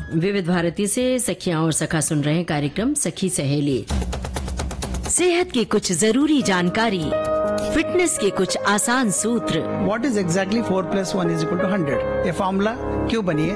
विविध भारती से सखियां और सखा सुन रहे हैं कार्यक्रम सखी सहेली। सेहत की कुछ जरूरी जानकारी, फिटनेस के कुछ आसान सूत्र। What is exactly 4 + 1 = 100? ये फॉर्मूला क्यों बनी है?